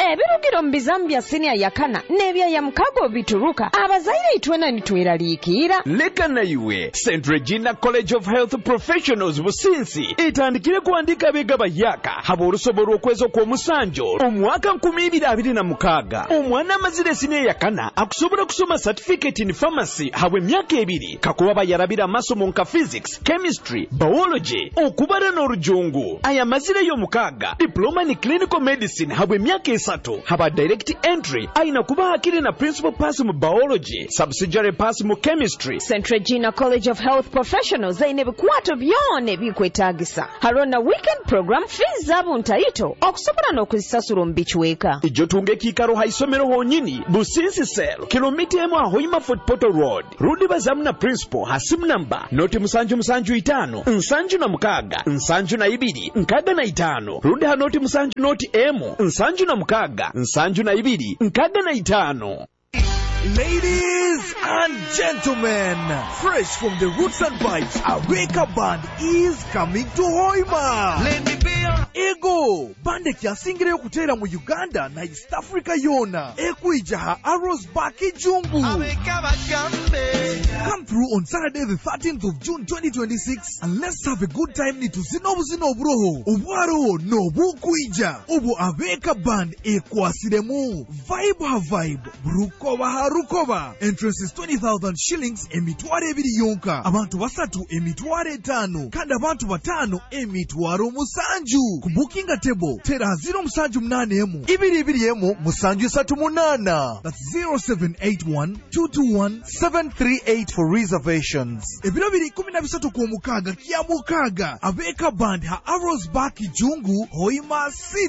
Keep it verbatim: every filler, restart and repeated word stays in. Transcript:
ebirugiro mu bizambya senior yakana n'ebya ya mukago bituruka abazaire itwena nitweraliikira leka na iwe Saint Regina College of Health Professionals Businsi etandikire kuandika bega bayaka haba olusobolo okwezo kwa musanjo omwaka nkumi ibiri abiri na mukaaga omwana amazire senior yakana akusobola kusoma certificate in pharmacy habwe myaka ebiri kakuba bayarabira amasomo nka physics, chemistry, biology okubara n'orujungu aya mazire yo mukaaga diploma in clinical medicine habwe myaka esatu haba direct entry aina kuba akiri na principal pass mu biology subsidiary pass mu chemistry. Saint Regina College of Health Professionals aine bikwato byone bikwetagisa harona weekend program fees zabo ntaito okusobola n'okuzisasula mu bichweka ijo tunge kikaro haisomero honyini Businsi Cell kilomita emu ahoima Fort Portal Road rudi bazamu na principal hasimu namba noti musanju musanju itano nsanju na mukaga nsanju na ibiri nkaga na itano rudi hanoti musanju noti emu nsanju na mukaga nsanju na ibiri nkaga na itano. Ladies and gentlemen, fresh from the Roots and Vibes, Aweka Band is coming to Hoima. Let me be your Ego, bande kyasingire okutera mu Uganda na East Africa yona. Ekwijaha Arrows Baki Jungu. Aweka Bagambe. Come through on Saturday the thirteenth of June twenty twenty-six and let's have a good time ni tuzinobu zinobroho. Obwaro no bukwija. Obo Aweka Band ekwasiremu. Vibe ha vibe. Brukoba ha rukoba. Entrance is twenty thousand shillings emitware ebiri yonka. Abantu basatu emitware etano. Kandi abantu batano emitwaro musanju. Ku booking a table tera zero musanju mnane emu. Ibiri ibiri emu musanju satu munana. That's zero seven eight one two two one seven three eight for reservations. Ebiro biri kumi na bisatu ku mukaga kia mukaga. Aweka Band ha Arrows Baki Jungu Hoima City.